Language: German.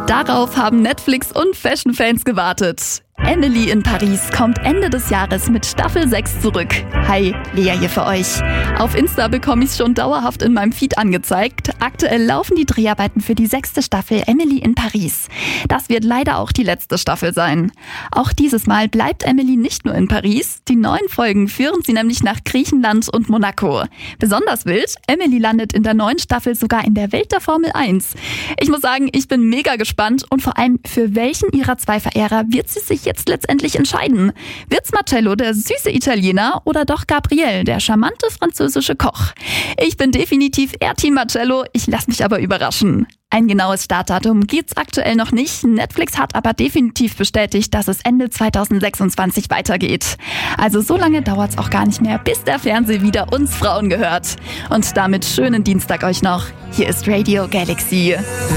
Darauf haben Netflix und Fashion-Fans gewartet. Emily in Paris kommt Ende des Jahres mit Staffel 6 zurück. Hi, Lea hier für euch. Auf Insta bekomme ich es schon dauerhaft in meinem Feed angezeigt. Aktuell laufen die Dreharbeiten für die 6. Staffel Emily in Paris. Das wird leider auch die letzte Staffel sein. Auch dieses Mal bleibt Emily nicht nur in Paris. Die neuen Folgen führen sie nämlich nach Griechenland und Monaco. Besonders wild, Emily landet in der neuen Staffel sogar in der Welt der Formel 1. Ich muss sagen, ich bin mega gespannt und vor allem, für welchen ihrer 2 Verehrer wird sie sich jetzt letztendlich entscheiden? Wird's Marcello, der süße Italiener, oder doch Gabriel, der charmante französische Koch? Ich bin definitiv eher Team Marcello, ich lasse mich aber überraschen. Ein genaues Startdatum gibt's aktuell noch nicht. Netflix hat aber definitiv bestätigt, dass es Ende 2026 weitergeht. Also so lange dauert's auch gar nicht mehr, bis der Fernseher wieder uns Frauen gehört. Und damit schönen Dienstag euch noch. Hier ist Radio Galaxy.